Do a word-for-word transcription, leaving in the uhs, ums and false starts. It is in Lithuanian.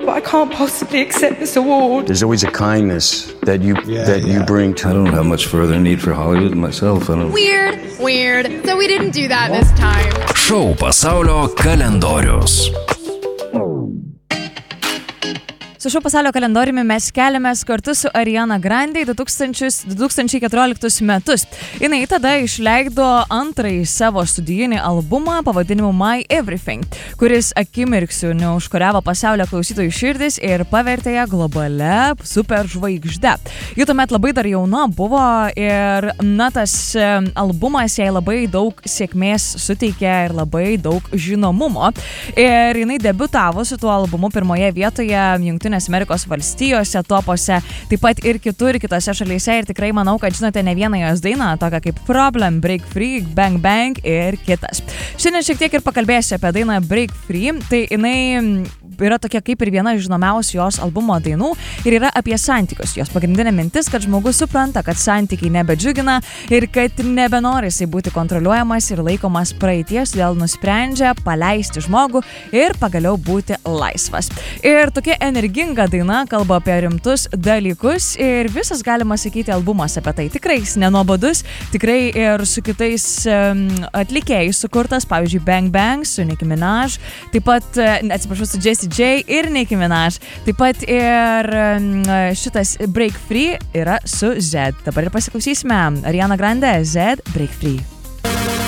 but I can't possibly accept this award. There's always a kindness that you yeah, that yeah. you bring to. I don't have much further need for Hollywood myself. I don't. Weird, weird. So we didn't do that this time. Šou pasaulio kalendorius. Su šio pasaulio kalendoriumi mes keliamės kartu su Ariana Grande du tūkstančiai keturioliktus metus. Jinai tada išleido antrąjį savo studijinį albumą pavadinimu My Everything, kuris akimirksiu neužkuriavo pasaulio klausytojų širdis ir pavertė ją globale superžvaigžde. Ji tuomet labai dar jauna buvo ir na, tas albumas jai labai daug sėkmės suteikė ir labai daug žinomumo. Ir jinai debiutavo su tuo albumu pirmoje vietoje Jungtinių Amerikos valstijose, topuose, taip pat ir kitur, kitose šalyse ir tikrai manau, kad žinote ne vieną jos dainą, tokią kaip Problem, Break Free, Bang Bang ir kitas. Šiandien šiek tiek ir pakalbėsiu apie dainą Break Free, tai jinai yra tokia kaip ir viena žinomiausių jos albumo dainų ir yra apie santykius. Jos pagrindinė mintis, kad žmogus supranta, kad santykiai nebedžiugina ir kad nebenori jisai būti kontroliuojamas ir laikomas praeities, todėl nusprendžia paleisti žmogų ir pagaliau būti laisvas. Ir tokia energinga daina kalba apie rimtus dalykus ir visas, galima sakyti, albumas apie tai. Tikrai jis nenuobodus, tikrai ir su kitais um, atlikėjais sukurtas, pavyzdžiui, Bang Bang su Nicki Minaj, taip pat, atsiprašau, su Jessie J ir Nicki Minaj, taip pat ir um, šitas Break Free yra su Zed. Dabar ir pasiklausysime Ariana Grande, Zed, Break Free.